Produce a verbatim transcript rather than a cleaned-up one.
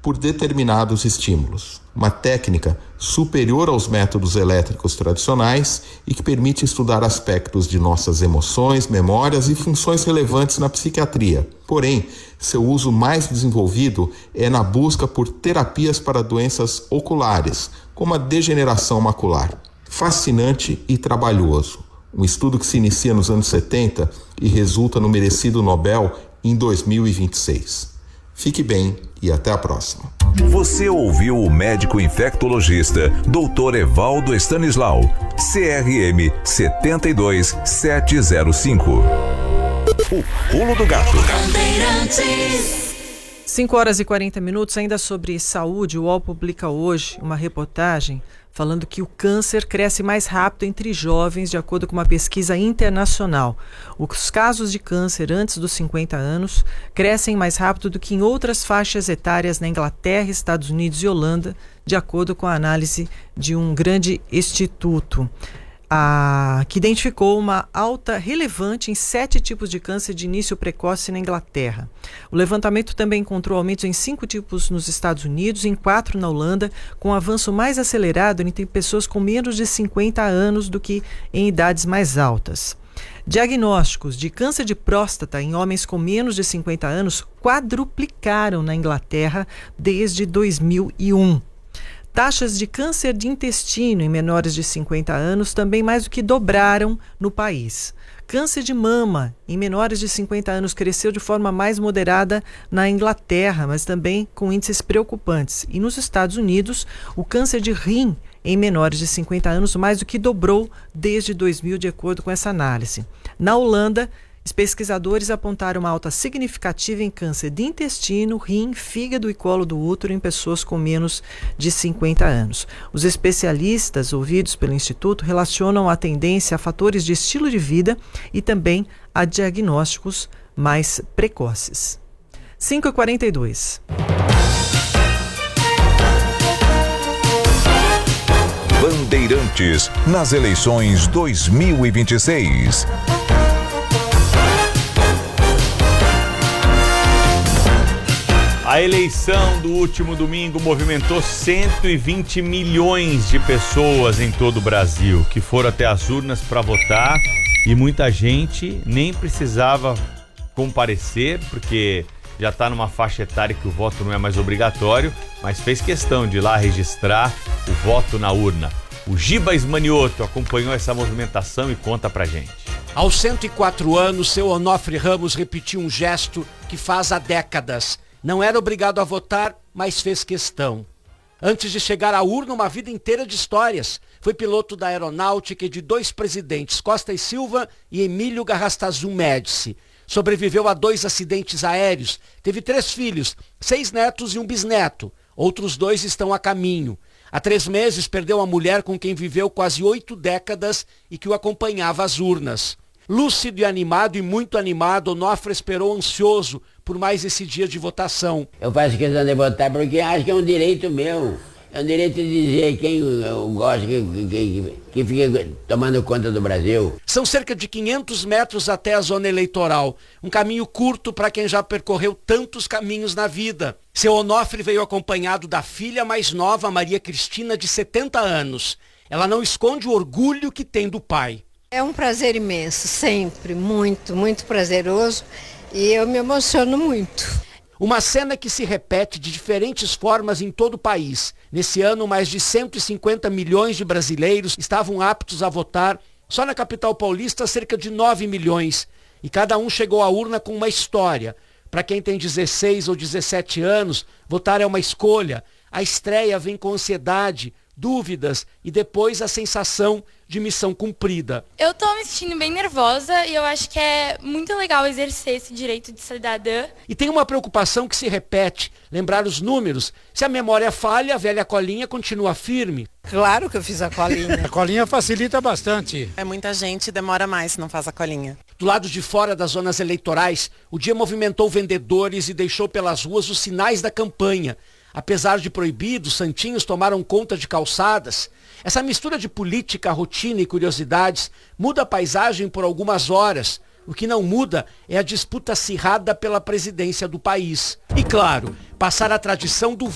por determinados estímulos. Uma técnica superior aos métodos elétricos tradicionais e que permite estudar aspectos de nossas emoções, memórias e funções relevantes na psiquiatria. Porém, seu uso mais desenvolvido é na busca por terapias para doenças oculares, como a degeneração macular. Fascinante e trabalhoso. Um estudo que se inicia nos anos setenta e resulta no merecido Nobel em dois mil e vinte e seis. Fique bem e até a próxima. Você ouviu o médico infectologista doutor Evaldo Stanislau, C R M sete dois sete zero cinco. O Pulo do Gato. cinco horas e quarenta minutos, ainda sobre saúde. O U O L publica hoje uma reportagem falando que o câncer cresce mais rápido entre jovens, de acordo com uma pesquisa internacional. Os casos de câncer antes dos cinquenta anos crescem mais rápido do que em outras faixas etárias na Inglaterra, Estados Unidos e Holanda, de acordo com a análise de um grande instituto. A, que identificou uma alta relevante em sete tipos de câncer de início precoce na Inglaterra. O levantamento também encontrou aumentos em cinco tipos nos Estados Unidos e em quatro na Holanda, com um avanço mais acelerado entre pessoas com menos de cinquenta anos do que em idades mais altas. Diagnósticos de câncer de próstata em homens com menos de cinquenta anos quadruplicaram na Inglaterra desde dois mil e um. Taxas de câncer de intestino em menores de cinquenta anos também mais do que dobraram no país. Câncer de mama em menores de cinquenta anos cresceu de forma mais moderada na Inglaterra, mas também com índices preocupantes. E nos Estados Unidos, o câncer de rim em menores de cinquenta anos mais do que dobrou desde dois mil, de acordo com essa análise. Na Holanda, os pesquisadores apontaram uma alta significativa em câncer de intestino, rim, fígado e colo do útero em pessoas com menos de cinquenta anos. Os especialistas ouvidos pelo Instituto relacionam a tendência a fatores de estilo de vida e também a diagnósticos mais precoces. cinco e quarenta e dois. Bandeirantes nas eleições dois mil e vinte e seis. A eleição do último domingo movimentou cento e vinte milhões de pessoas em todo o Brasil, que foram até as urnas para votar, e muita gente nem precisava comparecer, porque já está numa faixa etária que o voto não é mais obrigatório, mas fez questão de ir lá registrar o voto na urna. O Giba Ismanioto acompanhou essa movimentação e conta pra gente. Aos cento e quatro anos, seu Onofre Ramos repetiu um gesto que faz há décadas. Não era obrigado a votar, mas fez questão. Antes de chegar à urna, uma vida inteira de histórias. Foi piloto da aeronáutica e de dois presidentes, Costa e Silva e Emílio Garrastazu Médici. Sobreviveu a dois acidentes aéreos. Teve três filhos, seis netos e um bisneto. Outros dois estão a caminho. Há três meses perdeu a mulher com quem viveu quase oito décadas e que o acompanhava às urnas. Lúcido e animado, e muito animado, Onofre esperou ansioso por mais esse dia de votação. Eu faço questão de votar porque acho que é um direito meu. É um direito de dizer quem eu gosto, que, que, que fica tomando conta do Brasil. São cerca de quinhentos metros até a zona eleitoral. Um caminho curto para quem já percorreu tantos caminhos na vida. Seu Onofre veio acompanhado da filha mais nova, Maria Cristina, de setenta anos. Ela não esconde o orgulho que tem do pai. É um prazer imenso, sempre, muito, muito prazeroso, e eu me emociono muito. Uma cena que se repete de diferentes formas em todo o país. Nesse ano, mais de cento e cinquenta milhões de brasileiros estavam aptos a votar. Só na capital paulista, cerca de nove milhões. E cada um chegou à urna com uma história. Para quem tem dezesseis ou dezessete anos, votar é uma escolha. A estreia vem com ansiedade, dúvidas e depois a sensação de missão cumprida. Eu tô me sentindo bem nervosa e eu acho que é muito legal exercer esse direito de cidadã. E tem uma preocupação que se repete, lembrar os números. Se a memória falha, a velha colinha continua firme. Claro que eu fiz a colinha. A colinha facilita bastante. É muita gente, demora mais se não faz a colinha. Do lado de fora das zonas eleitorais, o dia movimentou vendedores e deixou pelas ruas os sinais da campanha. Apesar de proibido, santinhos tomaram conta de calçadas. Essa mistura de política, rotina e curiosidades muda a paisagem por algumas horas. O que não muda é a disputa acirrada pela presidência do país. E claro, passar a tradição do